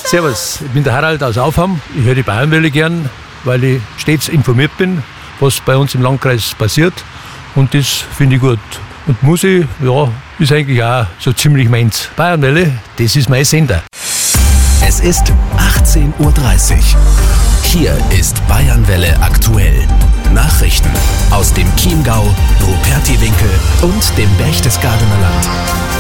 Servus, ich bin der Harald aus Aufham. Ich höre die Bayernwelle gern, weil ich stets informiert bin, was bei uns im Landkreis passiert. Und das finde ich gut. Und Musik, ja, ist eigentlich auch so ziemlich meins. Bayernwelle, das ist mein Sender. Es ist 18:30 Uhr. Hier ist Bayernwelle aktuell. Nachrichten aus dem Chiemgau, Rupertiwinkel und dem Berchtesgadener Land.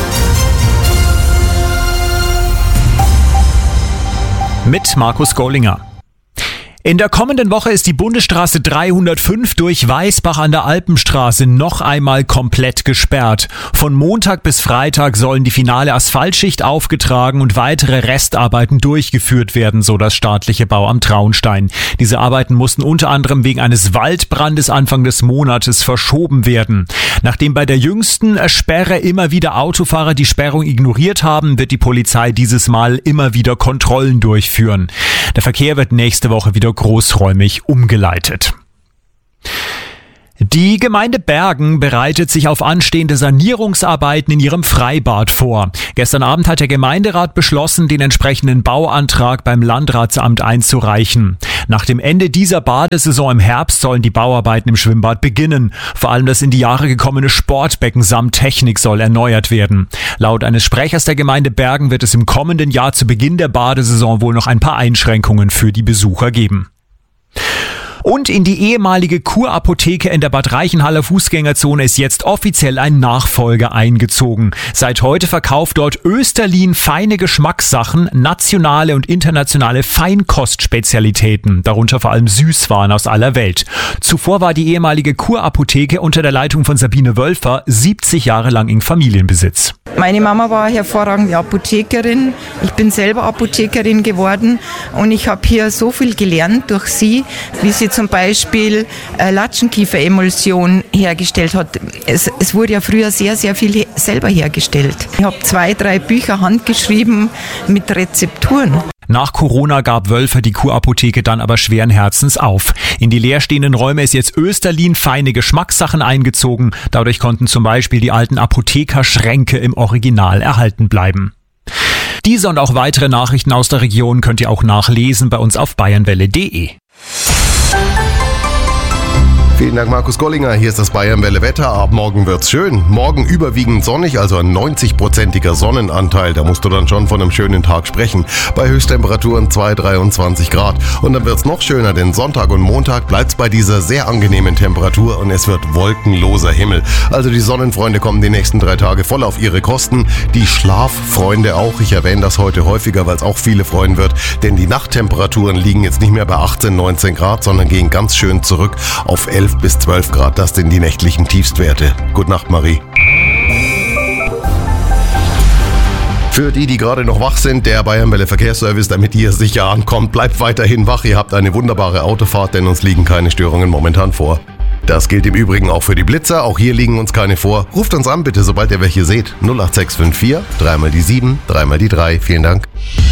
Mit Markus Gollinger. In der kommenden Woche ist die Bundesstraße 305 durch Weißbach an der Alpenstraße noch einmal komplett gesperrt. Von Montag bis Freitag sollen die finale Asphaltschicht aufgetragen und weitere Restarbeiten durchgeführt werden, so das staatliche Bauamt Traunstein. Diese Arbeiten mussten unter anderem wegen eines Waldbrandes Anfang des Monates verschoben werden. Nachdem bei der jüngsten Sperre immer wieder Autofahrer die Sperrung ignoriert haben, wird die Polizei dieses Mal immer wieder Kontrollen durchführen. Der Verkehr wird nächste Woche wieder großräumig umgeleitet. Die Gemeinde Bergen bereitet sich auf anstehende Sanierungsarbeiten in ihrem Freibad vor. Gestern Abend hat der Gemeinderat beschlossen, den entsprechenden Bauantrag beim Landratsamt einzureichen. Nach dem Ende dieser Badesaison im Herbst sollen die Bauarbeiten im Schwimmbad beginnen. Vor allem das in die Jahre gekommene Sportbecken samt Technik soll erneuert werden. Laut eines Sprechers der Gemeinde Bergen wird es im kommenden Jahr zu Beginn der Badesaison wohl noch ein paar Einschränkungen für die Besucher geben. Und in die ehemalige Kurapotheke in der Bad Reichenhaller Fußgängerzone ist jetzt offiziell ein Nachfolger eingezogen. Seit heute verkauft dort Österlin feine Geschmackssachen, nationale und internationale Feinkostspezialitäten, darunter vor allem Süßwaren aus aller Welt. Zuvor war die ehemalige Kurapotheke unter der Leitung von Sabine Wölfer 70 Jahre lang in Familienbesitz. Meine Mama war hervorragende Apothekerin. Ich bin selber Apothekerin geworden und ich habe hier so viel gelernt durch sie, wie sie zum Beispiel Latschenkieferemulsion hergestellt hat. Es wurde ja früher sehr, sehr viel selber hergestellt. Ich habe 2, 3 Bücher handgeschrieben mit Rezepturen. Nach Corona gab Wölfer die Kurapotheke dann aber schweren Herzens auf. In die leerstehenden Räume ist jetzt Österlin feine Geschmackssachen eingezogen. Dadurch konnten zum Beispiel die alten Apothekerschränke im Original erhalten bleiben. Diese und auch weitere Nachrichten aus der Region könnt ihr auch nachlesen bei uns auf bayernwelle.de. Vielen Dank, Markus Gollinger. Hier ist das Bayernwelle Wetter. Ab morgen wird's schön. Morgen überwiegend sonnig, also ein 90%iger Sonnenanteil. Da musst du dann schon von einem schönen Tag sprechen. Bei Höchsttemperaturen 23 Grad. Und dann wird's noch schöner, denn Sonntag und Montag bleibt's bei dieser sehr angenehmen Temperatur und es wird wolkenloser Himmel. Also die Sonnenfreunde kommen die nächsten 3 Tage voll auf ihre Kosten. Die Schlaffreunde auch. Ich erwähne das heute häufiger, weil es auch viele freuen wird. Denn die Nachttemperaturen liegen jetzt nicht mehr bei 18, 19 Grad, sondern gehen ganz schön zurück auf 11 bis 12 Grad, das sind die nächtlichen Tiefstwerte. Gute Nacht, Marie. Für die gerade noch wach sind, der Bayernwelle Verkehrsservice, damit ihr sicher ankommt, bleibt weiterhin wach. Ihr habt eine wunderbare Autofahrt, denn uns liegen keine Störungen momentan vor. Das gilt im Übrigen auch für die Blitzer, auch hier liegen uns keine vor. Ruft uns an bitte, sobald ihr welche seht. 08654, 3 mal die 7, 3 mal die 3. Vielen Dank.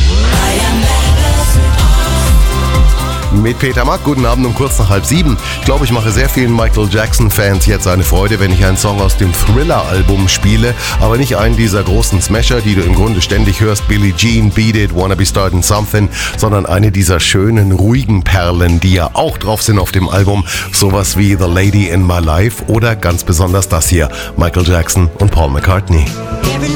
Mit Peter Mack, guten Abend um kurz nach 6:30. Ich glaube, ich mache sehr vielen Michael Jackson-Fans jetzt eine Freude, wenn ich einen Song aus dem Thriller-Album spiele, aber nicht einen dieser großen Smasher, die du im Grunde ständig hörst, Billie Jean, Beat It, Wanna Be Startin' Something, sondern eine dieser schönen, ruhigen Perlen, die ja auch drauf sind auf dem Album, sowas wie The Lady in My Life oder ganz besonders das hier, Michael Jackson und Paul McCartney.